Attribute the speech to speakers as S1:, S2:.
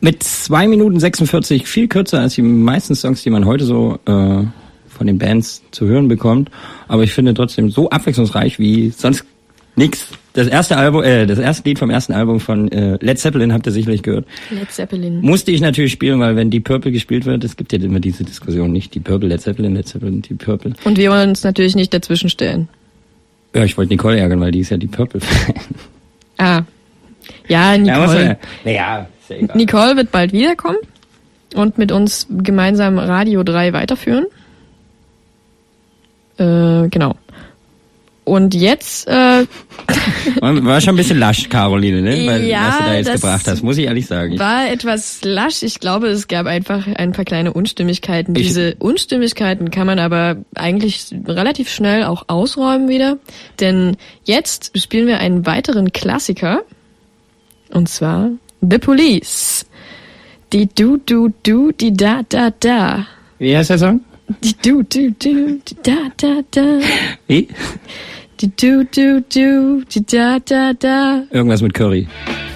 S1: Mit 2 Minuten 46, viel kürzer als die meisten Songs, die man heute so von den Bands zu hören bekommt. Aber ich finde trotzdem so abwechslungsreich wie sonst nix. Das erste Lied vom ersten Album von Led Zeppelin habt ihr sicherlich gehört.
S2: Led Zeppelin.
S1: Musste ich natürlich spielen, weil wenn Deep Purple gespielt wird, es gibt ja immer diese Diskussion, nicht Deep Purple, Led Zeppelin, Deep Purple.
S2: Und wir wollen uns natürlich nicht dazwischen stellen.
S1: Ja, ich wollte Nicole ärgern, weil die ist ja Deep Purple-Fan.
S2: Ah. Ja, Nicole.
S1: Naja, ist ja egal.
S2: Nicole wird bald wiederkommen und mit uns gemeinsam Radio 3 weiterführen. Genau. Und jetzt...
S1: War schon ein bisschen lasch, Caroline, ne? Weil,
S2: ja,
S1: was du da jetzt gebracht hast, muss ich ehrlich sagen.
S2: War etwas lasch. Ich glaube, es gab einfach ein paar kleine Unstimmigkeiten. Diese Unstimmigkeiten kann man aber eigentlich relativ schnell auch ausräumen wieder. Denn jetzt spielen wir einen weiteren Klassiker. Und zwar The Police. Die Du, die Da.
S1: Wie heißt der Song?
S2: Die Du, die Da.
S1: Wie?
S2: Die Du, die Da.
S1: Irgendwas mit Curry.